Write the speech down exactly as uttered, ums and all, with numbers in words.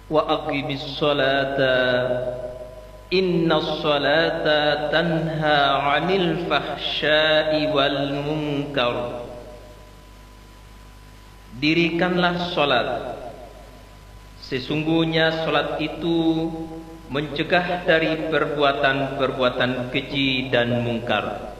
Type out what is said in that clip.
wa aqimis sholata innas sholata tanha 'anil fahsya'i wal munkar. Dirikanlah salat, sesungguhnya salat itu mencegah dari perbuatan-perbuatan keji dan mungkar.